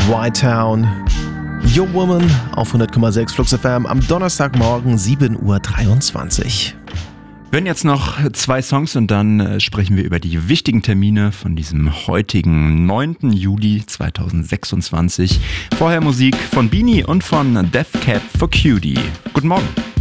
Y-Town, Your Woman auf 100,6 Flux FM am Donnerstagmorgen 7:23 Uhr. Wir hören jetzt noch 2 Songs und dann sprechen wir über die wichtigen Termine von diesem heutigen 9. Juli 2026. Vorher Musik von Beanie und von Death Cab for Cutie. Guten Morgen.